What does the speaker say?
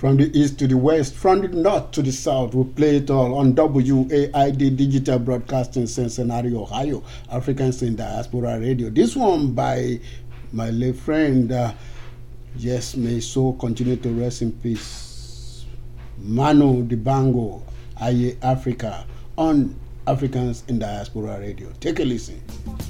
From the east to the west, from the north to the south, we play it all on WAID Digital Broadcasting, Cincinnati, Ohio, Africans in Diaspora Radio. This one by my late friend, yes, may so continue to rest in peace, Manu Dibango, Aye Africa, on Africans in Diaspora Radio. Take a listen.